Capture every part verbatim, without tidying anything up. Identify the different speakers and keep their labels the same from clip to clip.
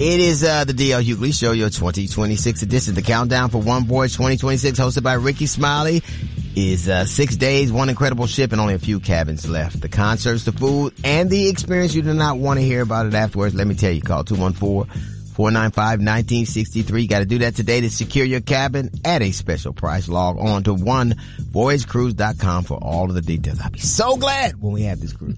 Speaker 1: It is uh the D L Hughley Show, your twenty twenty-six edition. The countdown for One Voyage twenty twenty-six, hosted by Ricky Smiley, is uh six days, one incredible ship, and only a few cabins left. The concerts, the food, and the experience. You do not want to hear about it afterwards. Let me tell you, call two one four, four nine five, one nine six three. Got to do that today to secure your cabin at a special price. Log on to one voyage cruise dot com for all of the details. I'll be so glad when we have this cruise.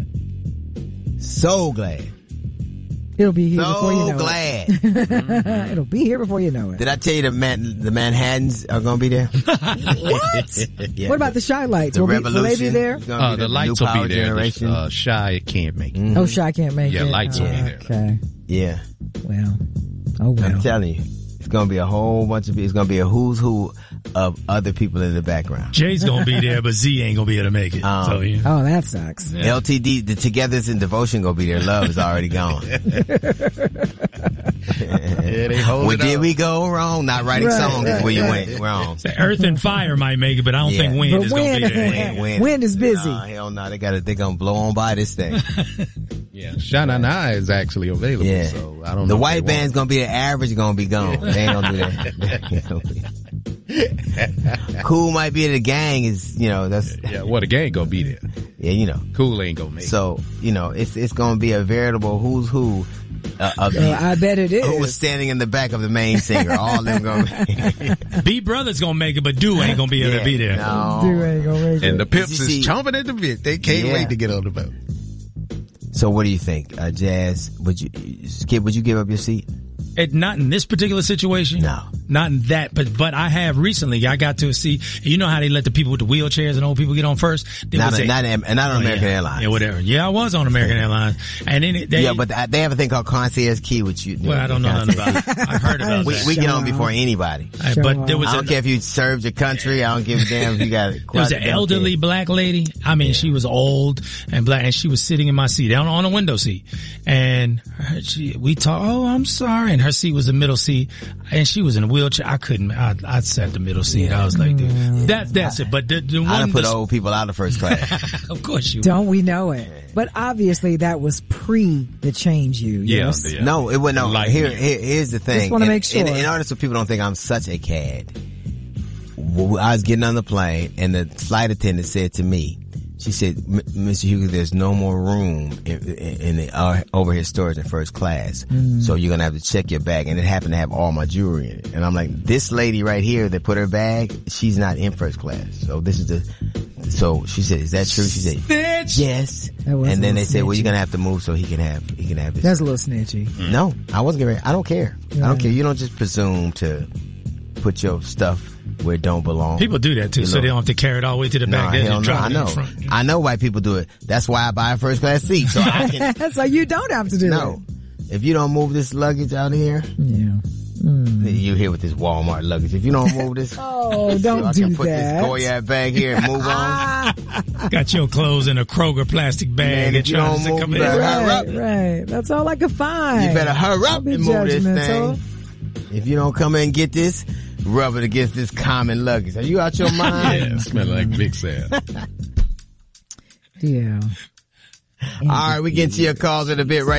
Speaker 1: So glad.
Speaker 2: It'll be here
Speaker 1: so
Speaker 2: before you know
Speaker 1: glad.
Speaker 2: it. Mm-hmm. It'll be here before you know it.
Speaker 1: Did I tell you the Man- the Manhattans are going to be there?
Speaker 2: What?
Speaker 1: Yeah.
Speaker 2: What about the Shy Lights?
Speaker 1: The
Speaker 2: will,
Speaker 1: Revolution.
Speaker 2: Be, will they be there?
Speaker 3: Uh,
Speaker 1: be
Speaker 3: the lights will be there.
Speaker 1: Generation.
Speaker 3: The, uh, Shy can't make it.
Speaker 1: Mm-hmm.
Speaker 2: Oh, Shy can't make
Speaker 3: yeah,
Speaker 2: it.
Speaker 3: Yeah, lights
Speaker 2: oh,
Speaker 3: will be there.
Speaker 2: Okay.
Speaker 1: Yeah.
Speaker 2: Well. Oh, well.
Speaker 1: I'm telling you. It's going to be a whole bunch of people. It's going to be a who's who of other people in the background.
Speaker 4: Jay's going to be there, but Z ain't going to be able to make it.
Speaker 1: Um,
Speaker 4: so, yeah.
Speaker 2: Oh, that sucks.
Speaker 4: Yeah.
Speaker 1: L T D, the Togetherness and Devotion going to be there. Love is already gone.
Speaker 3: Yeah, they hold
Speaker 1: Where
Speaker 3: it
Speaker 1: did
Speaker 3: up.
Speaker 1: we go wrong? Not writing
Speaker 2: Right,
Speaker 1: songs
Speaker 2: right,
Speaker 1: is where you
Speaker 2: right.
Speaker 1: went wrong.
Speaker 4: Earth and Fire might make it, but I don't
Speaker 1: Yeah.
Speaker 4: think Wind
Speaker 2: But
Speaker 4: is going to
Speaker 2: Wind-
Speaker 4: be there.
Speaker 1: Wind, wind.
Speaker 2: Wind is busy.
Speaker 1: Nah, hell no. They got to, they're going to blow on by this thing.
Speaker 3: Yeah, Shy Na Na is actually available.
Speaker 1: Yeah.
Speaker 3: So I don't know.
Speaker 1: The
Speaker 3: if
Speaker 1: white
Speaker 3: they
Speaker 1: band's going to be the average, going to be gone. They ain't going to do that. Cool might be the gang is, you know, that's,
Speaker 3: want. Yeah, well, the gang gonna be there.
Speaker 1: yeah, you know.
Speaker 3: Cool ain't gonna make it.
Speaker 1: So, you know, it's, it's going to be a veritable who's who. Uh, of
Speaker 2: Uh,
Speaker 1: the,
Speaker 2: I bet it is.
Speaker 1: who was standing in the back of the main singer. All them going to
Speaker 4: B Brothers going to make it, but Do ain't going to be able
Speaker 1: yeah,
Speaker 4: to be there.
Speaker 1: No.
Speaker 2: Dude ain't gonna make
Speaker 3: And
Speaker 2: it.
Speaker 3: the Pips
Speaker 1: You see-
Speaker 3: is chomping at the bit. They can't
Speaker 1: Yeah.
Speaker 3: wait to get on the boat.
Speaker 1: So what do you think, uh, Jazz? Would you, Skip, would you give up your seat?
Speaker 4: It, not in this particular situation.
Speaker 1: No.
Speaker 4: Not in that, but, but I have recently, I got to a seat, you know how they let the people with the wheelchairs and old people get on first? There
Speaker 1: Not,
Speaker 4: was
Speaker 1: a,
Speaker 4: a-
Speaker 1: not, a, not on
Speaker 4: Oh,
Speaker 1: American
Speaker 4: yeah.
Speaker 1: Airlines.
Speaker 4: Yeah, whatever. Yeah, I was on American Airlines. And then it, they,
Speaker 1: yeah, but they have a thing called concierge key, which you.
Speaker 4: well, I don't know nothing about it. I've heard about
Speaker 1: We,
Speaker 4: that.
Speaker 1: we get on before anybody.
Speaker 4: Uh, but there was
Speaker 1: I don't
Speaker 4: a,
Speaker 1: care if you served your country. I don't give a damn if you got.
Speaker 4: there was an elderly black lady. I mean, she was old and black, and she was sitting in my seat, down on a window seat. And her, she, we talked, oh, I'm sorry. And her seat was the middle seat, and she was in a wheelchair. I couldn't, I, I sat the middle seat. I was like, dude, that, that's it. But the, the
Speaker 1: I
Speaker 4: one,
Speaker 1: done put
Speaker 4: the-
Speaker 1: old people out of first class.
Speaker 4: of course you
Speaker 2: Don't we know it? But obviously that was pre the change you.
Speaker 3: Yeah,
Speaker 2: Yes?
Speaker 3: yeah.
Speaker 1: No, it wasn't. No,
Speaker 3: Like
Speaker 1: here,
Speaker 3: me.
Speaker 1: here, here's the thing.
Speaker 2: Just wanna
Speaker 1: In-
Speaker 2: make sure.
Speaker 1: In, in order so people don't think I'm such a cad, w- I was getting on the plane, and the flight attendant said to me, she said, "M- Mister Hugo, there's no more room in, in, in the uh, overhead storage in first class,
Speaker 2: Mm.
Speaker 1: so you're gonna have to check your bag." And it happened to have all my jewelry in it. And I'm like, this lady right here that put her bag, she's not in first class. So this is the. So she said, "Is that true?" She said,
Speaker 4: Bitch.
Speaker 1: "Yes."
Speaker 2: That was
Speaker 1: And
Speaker 2: a
Speaker 1: then they
Speaker 2: little
Speaker 1: said, "Well,
Speaker 2: snitchy.
Speaker 1: you're gonna have to move so he can have he can have his."
Speaker 2: That's a little snitchy.
Speaker 1: No, I wasn't getting ready. I don't care. I
Speaker 2: Yeah.
Speaker 1: don't care. You don't just presume to put your stuff where it don't belong.
Speaker 4: People do that too,
Speaker 1: You
Speaker 4: so
Speaker 1: know.
Speaker 4: they don't have to carry it all the way to the
Speaker 1: No,
Speaker 4: back. They
Speaker 1: hell
Speaker 4: just
Speaker 1: no.
Speaker 4: drop
Speaker 1: I
Speaker 4: it in
Speaker 1: know.
Speaker 4: front.
Speaker 1: I know why people do it. That's why I buy a first class seat. So I can.
Speaker 2: So you don't have to do
Speaker 1: No. If you don't move this luggage out of here,
Speaker 2: it. Yeah.
Speaker 1: you here with this Walmart luggage. If you don't move this,
Speaker 2: Oh,
Speaker 1: so
Speaker 2: don't
Speaker 1: I
Speaker 2: do
Speaker 1: can put
Speaker 2: that.
Speaker 1: this Goyard bag here and move on.
Speaker 4: Got your clothes in a Kroger plastic bag
Speaker 1: Man,
Speaker 4: and
Speaker 1: if you
Speaker 4: trying
Speaker 1: don't
Speaker 4: to
Speaker 1: move
Speaker 4: come in.
Speaker 1: that- hurry
Speaker 2: Right,
Speaker 1: up.
Speaker 2: right. That's all I could find.
Speaker 1: You better hurry up
Speaker 2: Don't be
Speaker 1: and move this
Speaker 2: judgmental.
Speaker 1: thing. If you don't come in and get this, rub it against this common luggage. Are you out your mind?
Speaker 3: Yeah, smell like Big Sam.
Speaker 2: Yeah.
Speaker 1: All right, we get to your calls in a bit right